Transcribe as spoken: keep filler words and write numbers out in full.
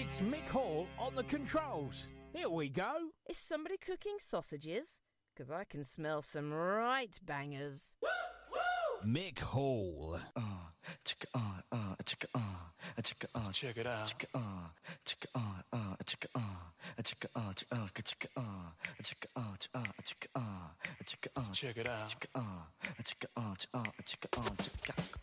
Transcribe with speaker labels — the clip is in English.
Speaker 1: It's Mick Hall on the controls. Here we go.
Speaker 2: Is somebody cooking sausages? Because I can smell some right bangers.
Speaker 3: Mick Hall.
Speaker 4: Uh, chicka, uh, uh, chicka, uh, chicka, uh,
Speaker 5: Check it out.
Speaker 4: chicka, uh, chicka, uh, uh, chicka, uh, chicka, uh, ch- uh, chicka, uh, chicka, uh, ch- uh, chicka, uh, chicka, uh,
Speaker 5: Check it out.
Speaker 4: chicka, uh, chicka, uh, ch- uh, chicka, uh, chicka.